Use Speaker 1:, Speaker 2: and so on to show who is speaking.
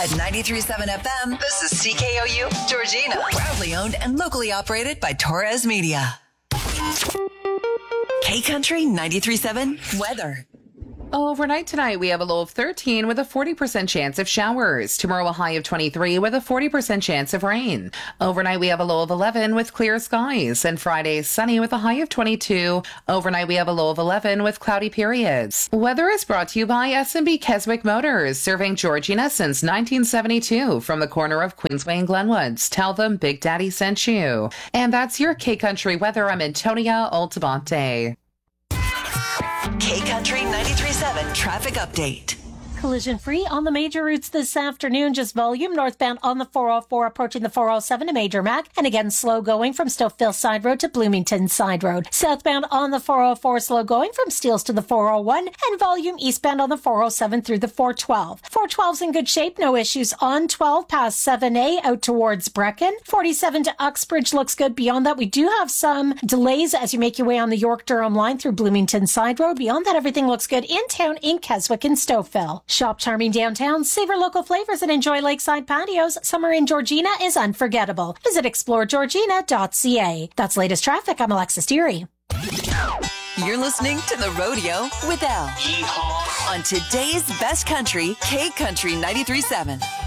Speaker 1: At 93.7 FM, this is CKOU, Georgina. Proudly owned and locally operated by Torres Media. K-Country 93.7 weather.
Speaker 2: Overnight tonight, we have a low of 13 with a 40% chance of showers. Tomorrow, a high of 23 with a 40% chance of rain. Overnight, we have a low of 11 with clear skies. And Friday, sunny with a high of 22. Overnight, we have a low of 11 with cloudy periods. Weather is brought to you by S&B Keswick Motors, serving Georgina since 1972 from the corner of Queensway and Glenwoods. Tell them Big Daddy sent you. And that's your K-Country weather. I'm Antonia Altamonte.
Speaker 1: K-Country 93.7 traffic update.
Speaker 3: Collision free on the major routes this afternoon. Just volume northbound on the 404 approaching the 407 to Major Mac. And again, slow going from Stouffville Side Road to Bloomington Side Road. Southbound on the 404, slow going from Steeles to the 401. And volume eastbound on the 407 through the 412. 412's in good shape. No issues on 12 past 7A out towards Brecken. 47 to Uxbridge looks good. Beyond that, we do have some delays as you make your way on the York-Durham line through Bloomington Side Road. Beyond that, everything looks good in town in Keswick and Stouffville. Shop charming downtown, savor local flavors, and enjoy lakeside patios. Summer in Georgina is unforgettable. Visit exploregeorgina.ca. That's latest traffic. I'm Alexis Deary.
Speaker 1: You're listening to The Rodeo with Elle. Yeehaw. On today's best country, K-Country 93.7.